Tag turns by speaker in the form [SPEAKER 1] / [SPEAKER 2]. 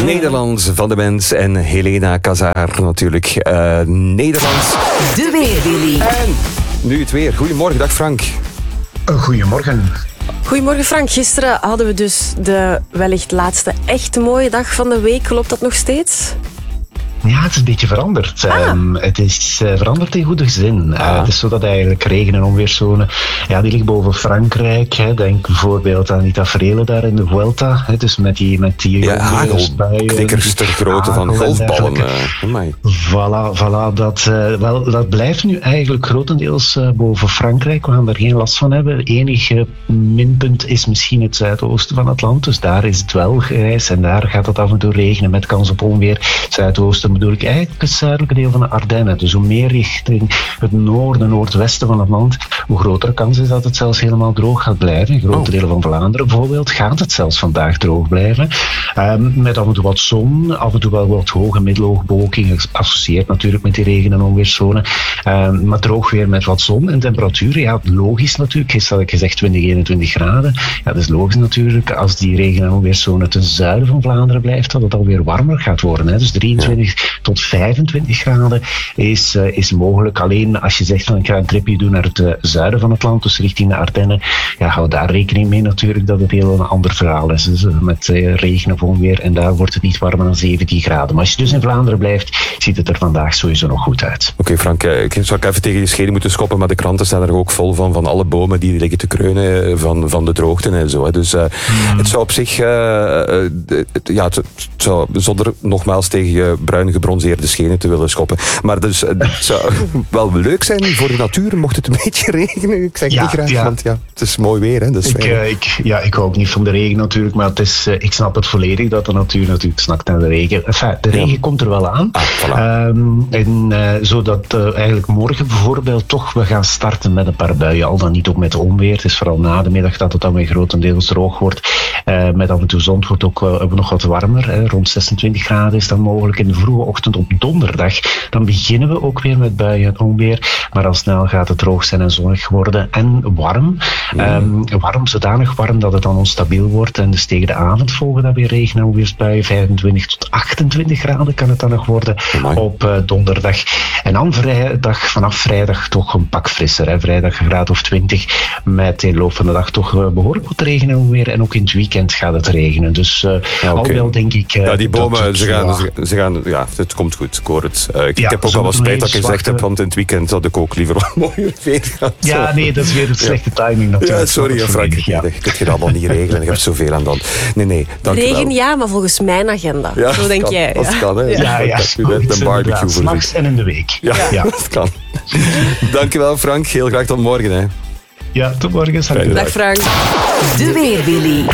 [SPEAKER 1] Nederland van de Mens en Helena Cazaar natuurlijk. Nederlands.
[SPEAKER 2] De Weerwilly.
[SPEAKER 1] En nu het weer. Goedemorgen, dag Frank.
[SPEAKER 3] Goedemorgen.
[SPEAKER 2] Goedemorgen Frank. Gisteren hadden we dus de wellicht laatste echt mooie dag van de week. Klopt dat nog steeds?
[SPEAKER 3] Ja, het is een beetje veranderd. Het is veranderd in goede zin. Het is zo dat eigenlijk regen- en onweerszone, die ligt boven Frankrijk. Hè. Denk bijvoorbeeld aan die taferelen daar in de Vuelta. Hè. Dus met die
[SPEAKER 1] hagelknikkers ter grootte van golfballen.
[SPEAKER 3] Voilà. Dat blijft nu eigenlijk grotendeels boven Frankrijk. We gaan daar geen last van hebben. Het enige minpunt is misschien het zuidoosten van het land. Dus daar is het wel grijs en daar gaat het af en toe regenen met kans op onweer. Zuidoosten bedoel ik eigenlijk het zuidelijke deel van de Ardennen. Dus hoe meer richting het noorden, noordwesten van het land, hoe grotere kans is dat het zelfs helemaal droog gaat blijven. In grote delen van Vlaanderen bijvoorbeeld gaat het zelfs vandaag droog blijven. Met af en toe wat zon, af en toe wel wat hoge middelhoge bewolking, geassocieerd natuurlijk met die regen- en onweerszone. Maar droog weer met wat zon en temperaturen. Logisch natuurlijk. Gisteren had ik gezegd 20, 21 graden. Ja, dat is logisch natuurlijk. Als die regen- en onweerszone ten zuiden van Vlaanderen blijft, dat het alweer warmer gaat worden. Hè. Dus 23 tot 25 graden is mogelijk. Alleen als je zegt van ik ga een tripje doen naar het zuiden van het land, dus richting de Ardennen, hou daar rekening mee natuurlijk dat het heel een ander verhaal is. Dus, met regen of onweer en daar wordt het niet warmer dan 17 graden. Maar als je dus in Vlaanderen blijft, ziet het er vandaag sowieso nog goed uit.
[SPEAKER 1] Oké, Frank, ik zou even tegen je schenen moeten schoppen, maar de kranten staan er ook vol van alle bomen die liggen te kreunen van de droogte en zo. Hè. Dus het zou op zich, het zou zonder nogmaals tegen je bruin gebronzeerde schenen te willen schoppen. Maar dus, het zou wel leuk zijn voor de natuur, mocht het een beetje regenen. Ik zeg niet graag, want het is mooi weer. Hè, dus
[SPEAKER 3] ik hou ook niet van de regen natuurlijk, maar het is, ik snap het volledig dat de natuur natuurlijk snakt naar de regen. Enfin, de regen komt er wel aan. Voilà. Zodat eigenlijk morgen bijvoorbeeld toch we gaan starten met een paar buien, al dan niet ook met onweer. Het is vooral na de middag dat het dan weer grotendeels droog wordt. Met af en toe zon. Het wordt ook nog wat warmer. Hè. Rond 26 graden is dan mogelijk in de vroege ochtend op donderdag. Dan beginnen we ook weer met buien en onweer. Maar al snel gaat het droog zijn en zonnig worden. En warm. Warm, zodanig warm dat het dan onstabiel wordt. En dus tegen de avond volgen dan weer regen- en onweersbuien. 25 tot 28 graden kan het dan nog worden op donderdag. En dan vanaf vrijdag toch een pak frisser. Hè. Vrijdag een graad of 20. Met in de loop van de dag toch behoorlijk wat regen en onweer. En ook in het weekend gaat het regenen. Dus al wel denk ik...
[SPEAKER 1] die bomen, ze gaan, het komt goed. Ik hoor het. Ik heb ook al wat spijt dat ik gezegd heb, want in het weekend had ik ook liever wat mooier weer gehad.
[SPEAKER 3] Ja, nee, dat is weer het slechte timing natuurlijk.
[SPEAKER 1] Ja, sorry Frank. Ik kan het allemaal niet regelen. Je hebt zoveel aan dan. Nee, dankjewel.
[SPEAKER 2] Regen ja, maar volgens mijn agenda.
[SPEAKER 1] Ja,
[SPEAKER 2] zo denk jij.
[SPEAKER 1] Dat kan, hè.
[SPEAKER 3] Een barbecue voor 'nachts en in de week.
[SPEAKER 1] Ja, dat kan. Dankjewel Frank. Heel graag tot morgen. Hè.
[SPEAKER 3] Ja, tot morgen.
[SPEAKER 2] Dag Frank.
[SPEAKER 4] De Weerwilly.